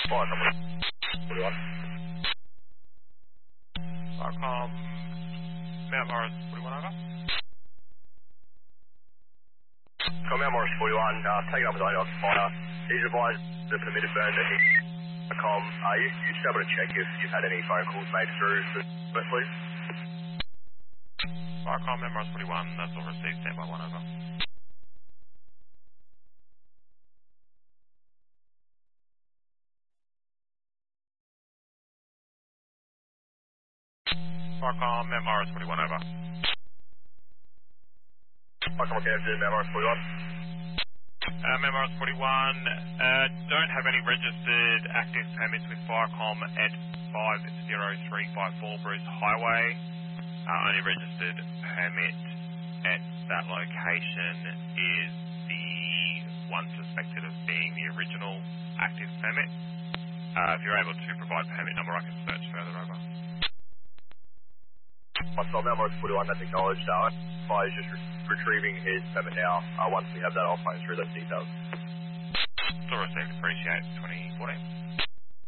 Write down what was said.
Farcom, 41. Farcom, Mount Morris, 41 over. Mount Morris 41, taken up with owner occupier. He's advised the permitted burn that he you just able to check if you've had any phone calls made through for this, please? Farcom, Mount Morris 41, that's all received, stand by 1 over. Farcom, Mount Morris 41 over. Farcom, okay, Mount Morris 41. Mount Morris 41, don't have any registered active permits with Farcom at 50354 Bruce Highway. Only registered permit at that location is the one suspected of being the original active permit. If you're able to provide permit number, I can search further over. Mount Morris 41, that's acknowledged. Fire's just retrieving his permit now. Once we have that, I'll phone through those details. Still received, appreciate 2014.